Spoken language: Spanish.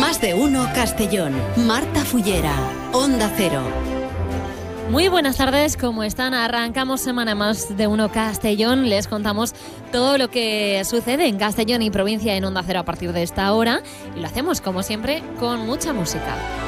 Más de uno Castellón. Marta Fullera, Onda Cero. Muy buenas tardes, ¿cómo están? Arrancamos semana Más de uno Castellón. Les contamos todo lo que sucede en Castellón y provincia en Onda Cero a partir de esta hora. Y lo hacemos, como siempre, con mucha música.